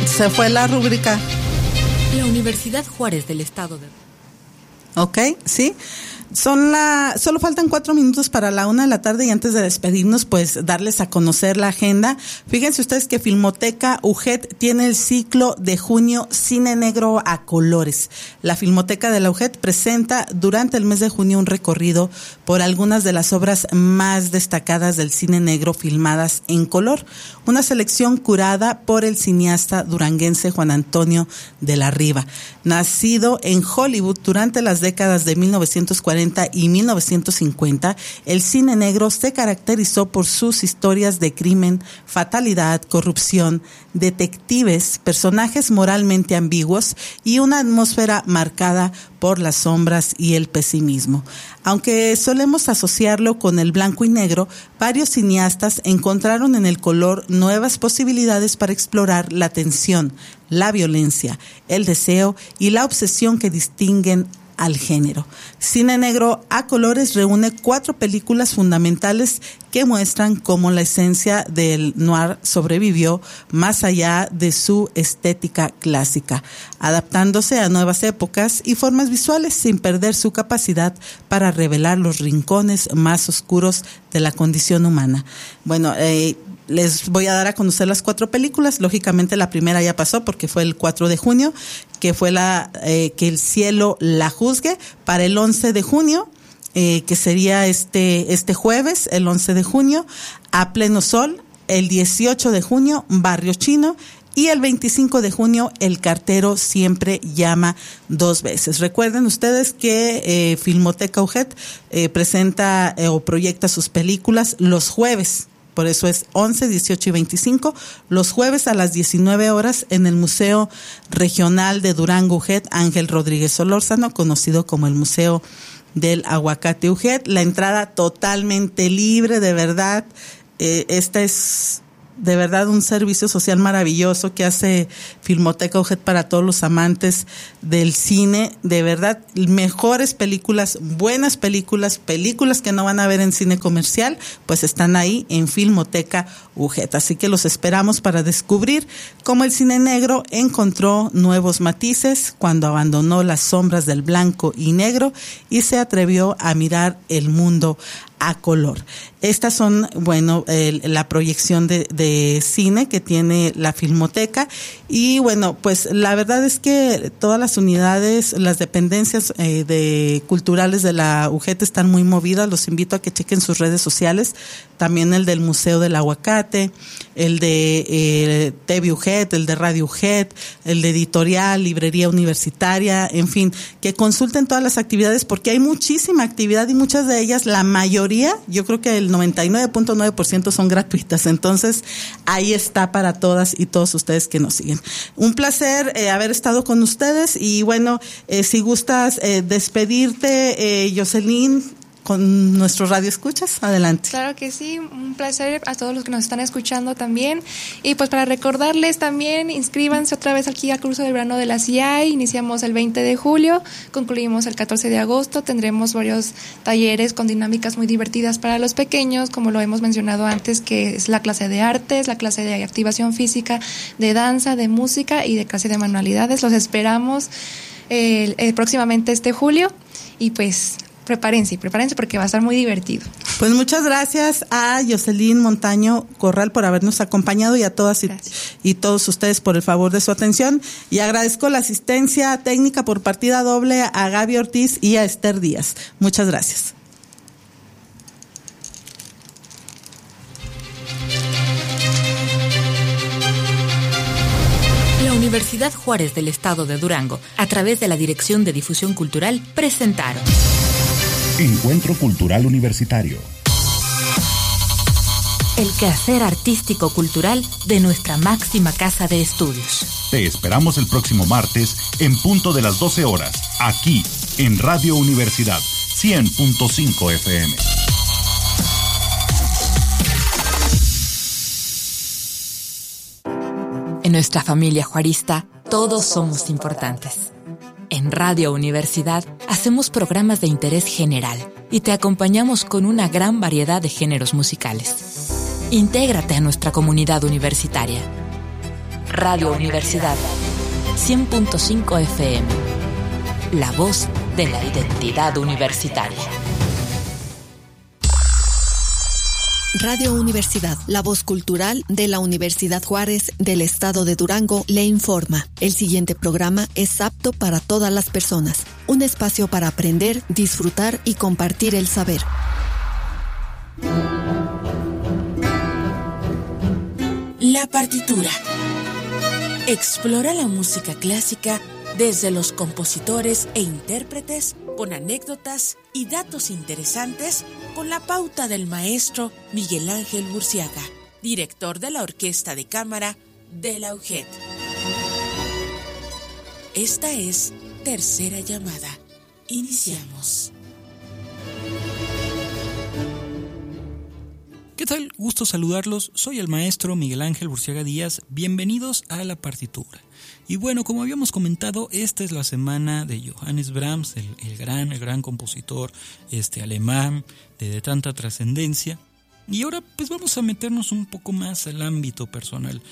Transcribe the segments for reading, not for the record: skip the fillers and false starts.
Se fue la rúbrica. La Universidad Juárez del Estado de... Ok, sí. Solo faltan 4 minutos para la 1 de la tarde y antes de despedirnos, pues darles a conocer la agenda. Fíjense ustedes que Filmoteca UGED tiene el ciclo de junio Cine Negro a Colores. La Filmoteca de la UGED presenta durante el mes de junio un recorrido por algunas de las obras más destacadas del cine negro filmadas en color. Una selección curada por el cineasta duranguense Juan Antonio de la Riva. Nacido en Hollywood durante las décadas de 1940 y 1950, el cine negro se caracterizó por sus historias de crimen, fatalidad, corrupción, detectives, personajes moralmente ambiguos y una atmósfera marcada por las sombras y el pesimismo. Aunque solemos asociarlo con el blanco y negro, varios cineastas encontraron en el color nuevas posibilidades para explorar la tensión, la violencia, el deseo y la obsesión que distinguen al género. Cine Negro a Colores reúne 4 películas fundamentales que muestran cómo la esencia del noir sobrevivió más allá de su estética clásica, adaptándose a nuevas épocas y formas visuales sin perder su capacidad para revelar los rincones más oscuros de la condición humana. Bueno, les voy a dar a conocer las 4 películas. Lógicamente la primera ya pasó porque fue el 4 de junio, que fue que el cielo la juzgue. Para el 11 de junio, que sería este jueves, el 11 de junio, A Pleno Sol. El 18 de junio, Barrio Chino. Y el 25 de junio, El cartero siempre llama 2 veces. Recuerden ustedes que Filmoteca UGED presenta o proyecta sus películas los jueves. Por eso es 11, 18 y 25, los jueves a las 19 horas en el Museo Regional de Durango UGED Ángel Rodríguez Solórzano, conocido como el Museo del Aguacate UGED. La entrada totalmente libre, de verdad. Esta es de verdad un servicio social maravilloso que hace Filmoteca UGED para todos los amantes del cine. De verdad, mejores películas, buenas películas, películas que no van a ver en cine comercial, pues están ahí en Filmoteca UGED. Así que los esperamos para descubrir cómo el cine negro encontró nuevos matices cuando abandonó las sombras del blanco y negro y se atrevió a mirar el mundo a color. Estas son, bueno, la proyección de cine que tiene la Filmoteca y bueno, pues la verdad es que todas las unidades, las dependencias culturales de la UGED están muy movidas. Los invito a que chequen sus redes sociales, también el del Museo del Aguacate, el de TV UGED, el de Radio UGED, el de Editorial, Librería Universitaria, en fin, que consulten todas las actividades porque hay muchísima actividad y muchas de ellas, la mayoría, yo creo que el 99.9% son gratuitas. Entonces, ahí está para todas y todos ustedes que nos siguen. Un placer haber estado con ustedes y bueno, si gustas despedirte, Jocelyn, con nuestro radio escuchas, adelante. Claro que sí, un placer a todos los que nos están escuchando también. Y pues para recordarles también, inscríbanse otra vez aquí al curso de verano de la CIAI. Iniciamos el 20 de julio, concluimos el 14 de agosto. Tendremos varios talleres con dinámicas muy divertidas para los pequeños, como lo hemos mencionado antes, que es la clase de artes, la clase de activación física, de danza, de música y de clase de manualidades. Los esperamos próximamente este julio y pues prepárense porque va a estar muy divertido. Pues muchas gracias a Jocelyn Montaño Corral por habernos acompañado y a todas y todos ustedes por el favor de su atención. Y agradezco la asistencia técnica por partida doble a Gaby Ortiz y a Esther Díaz. Muchas gracias. La Universidad Juárez del Estado de Durango, a través de la Dirección de Difusión Cultural, presentaron Encuentro Cultural Universitario. El quehacer artístico-cultural de nuestra máxima casa de estudios. Te esperamos el próximo martes en punto de las 12 horas, aquí en Radio Universidad 100.5 FM. En nuestra familia juarista, todos somos importantes. En Radio Universidad hacemos programas de interés general y te acompañamos con una gran variedad de géneros musicales. Intégrate a nuestra comunidad universitaria. Radio Universidad 100.5 FM. La voz de la identidad universitaria. Radio Universidad, la voz cultural de la Universidad Juárez del Estado de Durango, le informa. El siguiente programa es apto para todas las personas. Un espacio para aprender, disfrutar y compartir el saber. La partitura. Explora la música clásica desde los compositores e intérpretes, con anécdotas y datos interesantes, con la pauta del maestro Miguel Ángel Burciaga, director de la Orquesta de Cámara de la UGED. Esta es Tercera Llamada. Iniciamos. ¿Qué tal? Gusto saludarlos. Soy el maestro Miguel Ángel Burciaga Díaz. Bienvenidos a La Partitura. Y bueno, como habíamos comentado, esta es la semana de Johannes Brahms, el gran compositor alemán de tanta trascendencia. Y ahora pues vamos a meternos un poco más al ámbito personal.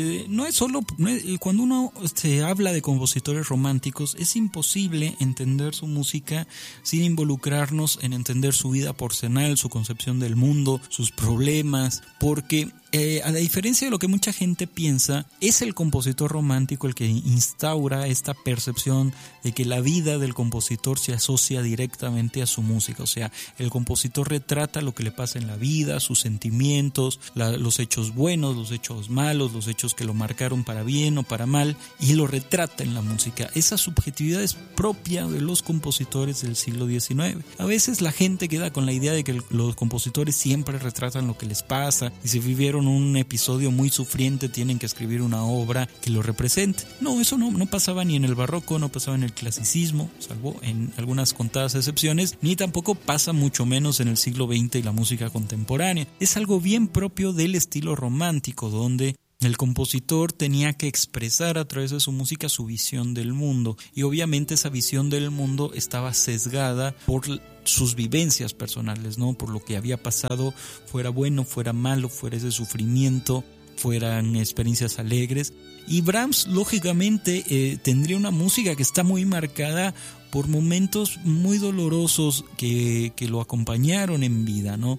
Cuando uno habla de compositores románticos, es imposible entender su música sin involucrarnos en entender su vida personal, su concepción del mundo, sus problemas, porque a la diferencia de lo que mucha gente piensa, es el compositor romántico el que instaura esta percepción de que la vida del compositor se asocia directamente a su música. O sea, el compositor retrata lo que le pasa en la vida, sus sentimientos, los hechos buenos, los hechos malos, los hechos que lo marcaron para bien o para mal, y lo retrata en la música. Esa subjetividad es propia de los compositores del siglo XIX. A veces la gente queda con la idea de que los compositores siempre retratan lo que les pasa, y si vivieron un episodio muy sufriente tienen que escribir una obra que lo represente. No, eso no pasaba ni en el barroco, no pasaba en el clasicismo, salvo en algunas contadas excepciones, ni tampoco pasa mucho menos en el siglo XX y la música contemporánea. Es algo bien propio del estilo romántico, donde el compositor tenía que expresar a través de su música su visión del mundo, y obviamente esa visión del mundo estaba sesgada por sus vivencias personales, ¿no? Por lo que había pasado, fuera bueno, fuera malo, fuera ese sufrimiento, fueran experiencias alegres. Y Brahms, lógicamente, tendría una música que está muy marcada por momentos muy dolorosos que lo acompañaron en vida, ¿no?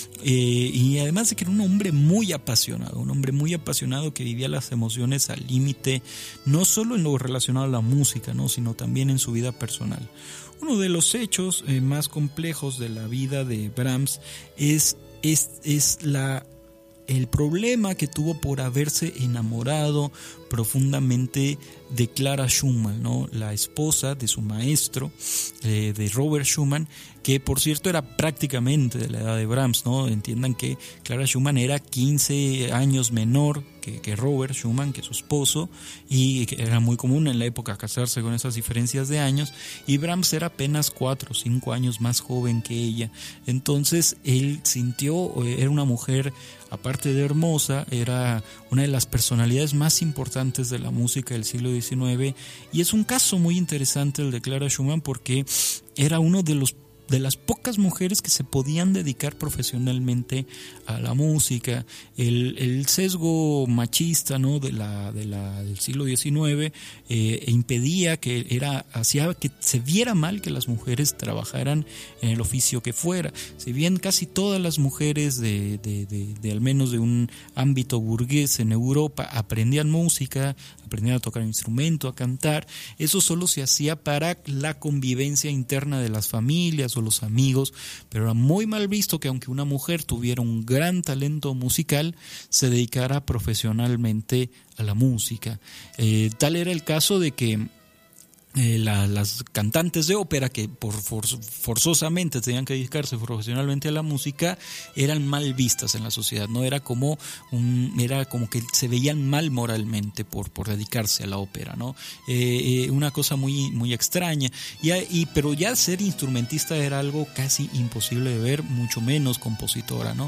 Y además de que era un hombre muy apasionado que vivía las emociones al límite, no solo en lo relacionado a la música, ¿no? Sino también en su vida personal. Uno de los hechos más complejos de la vida de Brahms es el problema que tuvo por haberse enamorado profundamente de Clara Schumann, ¿no? La esposa de su maestro, de Robert Schumann, que por cierto era prácticamente de la edad de Brahms, ¿no? Entiendan que Clara Schumann era 15 años menor que Robert Schumann, que su esposo, y era muy común en la época casarse con esas diferencias de años, y Brahms era apenas 4 o 5 años más joven que ella. Entonces él era una mujer, aparte de hermosa, era una de las personalidades más importantes de la música del siglo XIX, y es un caso muy interesante el de Clara Schumann porque era uno de las pocas mujeres que se podían dedicar profesionalmente a la música. El sesgo machista, ¿no? del siglo XIX impedía hacía que se viera mal que las mujeres trabajaran en el oficio que fuera. Si bien casi todas las mujeres de al menos de un ámbito burgués en Europa aprendían música, aprendían a tocar un instrumento, a cantar, eso solo se hacía para la convivencia interna de las familias o los amigos, pero era muy mal visto que aunque una mujer tuviera un gran talento musical, se dedicara profesionalmente a la música. Tal era el caso de que las cantantes de ópera que forzosamente tenían que dedicarse profesionalmente a la música eran mal vistas en la sociedad, no era como que se veían mal moralmente por dedicarse a la ópera, ¿no? Una cosa muy extraña, pero ya ser instrumentista era algo casi imposible de ver, mucho menos compositora, ¿no?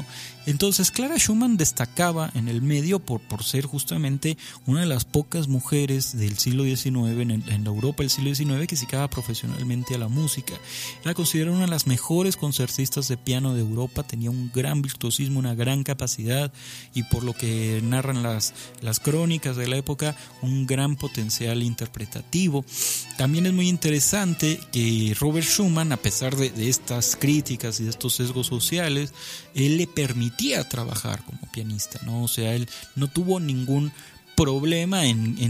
Entonces Clara Schumann destacaba en el medio por ser justamente una de las pocas mujeres del siglo XIX, en la Europa del siglo XIX, que se dedicaba profesionalmente a la música. Era considerada una de las mejores concertistas de piano de Europa, tenía un gran virtuosismo, una gran capacidad y, por lo que narran las crónicas de la época, un gran potencial interpretativo. También es muy interesante que Robert Schumann, a pesar de estas críticas y de estos sesgos sociales, él le permitía trabajar como pianista, ¿no? O sea, él no tuvo ningún problema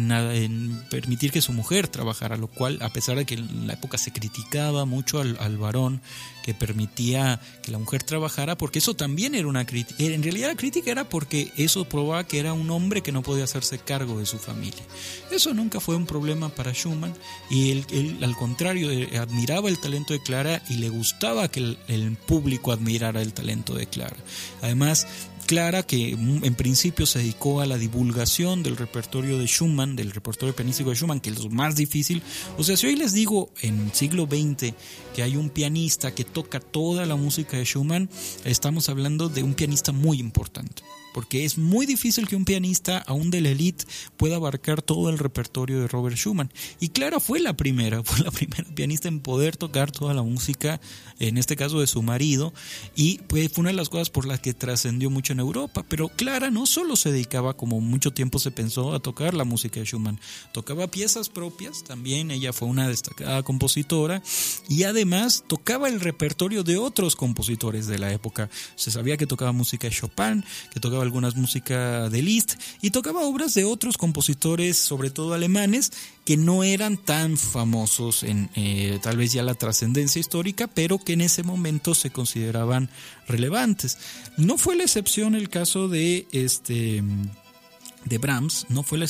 en permitir que su mujer trabajara, lo cual, a pesar de que en la época se criticaba mucho al varón que permitía que la mujer trabajara, porque eso también era una crítica. En realidad la crítica era porque eso probaba que era un hombre que no podía hacerse cargo de su familia. Eso nunca fue un problema para Schumann, y él al contrario, admiraba el talento de Clara y le gustaba que el público admirara el talento de Clara. Además, Clara, que en principio se dedicó a la divulgación del repertorio de Schumann, del repertorio pianístico de Schumann, que es lo más difícil. O sea, si hoy les digo en el siglo XX que hay un pianista que toca toda la música de Schumann, estamos hablando de un pianista muy importante, porque es muy difícil que un pianista, aún de la élite, pueda abarcar todo el repertorio de Robert Schumann. Y Clara fue la primera pianista en poder tocar toda la música, en este caso de su marido, y pues fue una de las cosas por las que trascendió mucho en Europa. Pero Clara no solo se dedicaba, como mucho tiempo se pensó, a tocar la música de Schumann, tocaba piezas propias, también ella fue una destacada compositora, y además tocaba el repertorio de otros compositores de la época. Se sabía que tocaba música de Chopin, que tocaba algunas músicas de Liszt, y tocaba obras de otros compositores, sobre todo alemanes, que no eran tan famosos en tal vez ya la trascendencia histórica, pero que en ese momento se consideraban relevantes. No fue la excepción el caso de Brahms,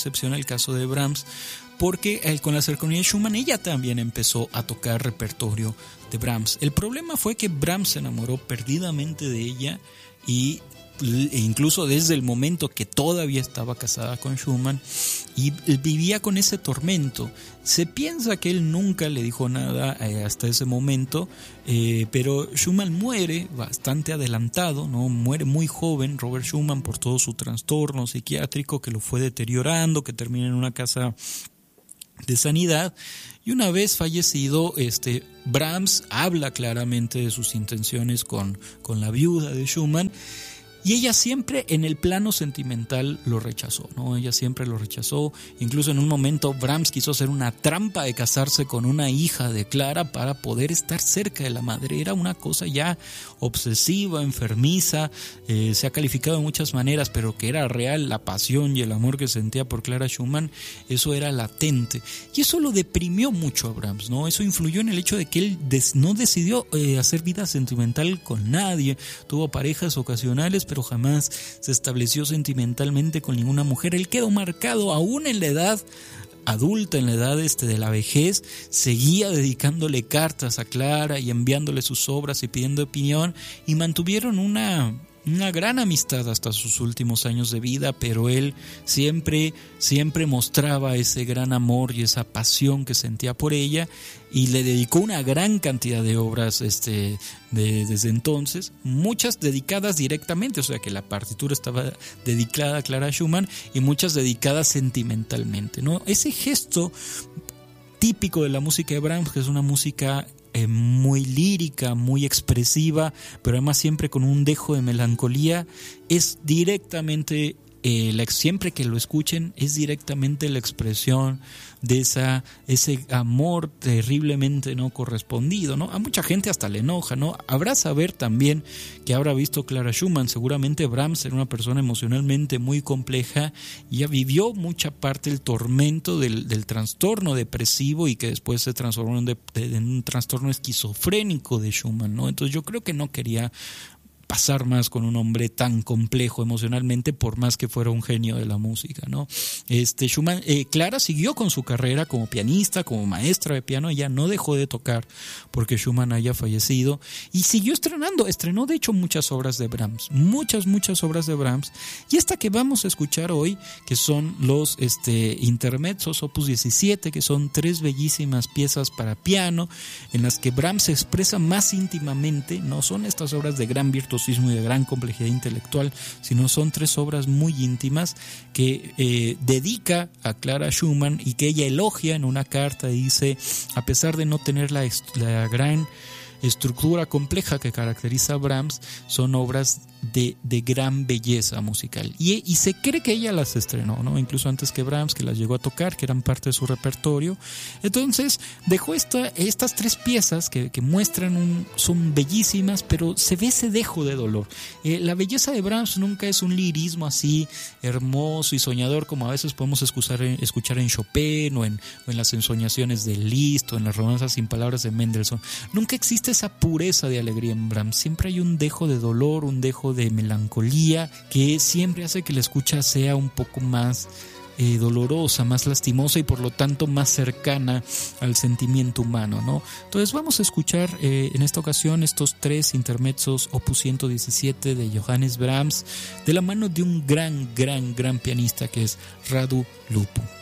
porque con la cercanía de Schumann ella también empezó a tocar repertorio de Brahms. El problema fue que Brahms se enamoró perdidamente de ella, e incluso desde el momento que todavía estaba casada con Schumann, y vivía con ese tormento. Se piensa que él nunca le dijo nada hasta ese momento, pero Schumann muere bastante adelantado, ¿no? Muere muy joven Robert Schumann por todo su trastorno psiquiátrico que lo fue deteriorando, que termina en una casa de sanidad. Y una vez fallecido, Brahms habla claramente de sus intenciones con la viuda de Schumann, y ella siempre en el plano sentimental lo rechazó, ¿no? Ella siempre lo rechazó. Incluso en un momento Brahms quiso hacer una trampa de casarse con una hija de Clara para poder estar cerca de la madre. Era una cosa ya obsesiva, enfermiza, se ha calificado de muchas maneras, pero que era real la pasión y el amor que sentía por Clara Schumann, eso era latente. Y eso lo deprimió mucho a Brahms, ¿no? Eso influyó en el hecho de que él no decidió hacer vida sentimental con nadie. Tuvo parejas ocasionales, pero jamás se estableció sentimentalmente con ninguna mujer. Él quedó marcado aún en la edad adulta, en la edad de la vejez, seguía dedicándole cartas a Clara y enviándole sus obras y pidiendo opinión, y mantuvieron una gran amistad hasta sus últimos años de vida, pero él siempre mostraba ese gran amor y esa pasión que sentía por ella, y le dedicó una gran cantidad de obras desde entonces, muchas dedicadas directamente, o sea que la partitura estaba dedicada a Clara Schumann, y muchas dedicadas sentimentalmente, ¿no? Ese gesto típico de la música de Brahms, que es una música muy lírica, muy expresiva, pero además siempre con un dejo de melancolía, es directamente, siempre que lo escuchen, es directamente la expresión de ese amor terriblemente no correspondido, ¿no? A mucha gente hasta le enoja, ¿no? Habrá saber también que habrá visto Clara Schumann. Seguramente Brahms era una persona emocionalmente muy compleja y ya vivió mucha parte del tormento del trastorno depresivo, y que después se transformó en un trastorno esquizofrénico de Schumann, ¿no? Entonces yo creo que no quería pasar más con un hombre tan complejo emocionalmente, por más que fuera un genio de la música, ¿no? Schumann, Clara siguió con su carrera como pianista, como maestra de piano. Ella no dejó de tocar porque Schumann haya fallecido, y siguió estrenó de hecho muchas obras de Brahms, muchas obras de Brahms, y esta que vamos a escuchar hoy, que son los intermezzos opus 17, que son 3 bellísimas piezas para piano en las que Brahms se expresa más íntimamente, no son estas obras de gran virtuosismo virtuosismo y de gran complejidad intelectual, sino son 3 obras muy íntimas que dedica a Clara Schumann y que ella elogia en una carta. Dice, a pesar de no tener la gran estructura compleja que caracteriza a Brahms, son obras de gran belleza musical. Y se cree que ella las estrenó, ¿no? Incluso antes que Brahms, que las llegó a tocar, que eran parte de su repertorio. Entonces dejó estas 3 piezas que muestran son bellísimas, pero se ve ese dejo de dolor. La belleza de Brahms nunca es un lirismo así hermoso y soñador como a veces podemos escuchar en Chopin o en las ensoñaciones de Liszt o en las romanzas sin palabras de Mendelssohn. Nunca existe esa pureza de alegría en Brahms. Siempre hay un dejo de dolor, un dejo de melancolía que siempre hace que la escucha sea un poco más dolorosa, más lastimosa y por lo tanto más cercana al sentimiento humano, ¿no? Entonces vamos a escuchar en esta ocasión estos 3 intermezzos opus 117 de Johannes Brahms de la mano de un gran pianista que es Radu Lupu.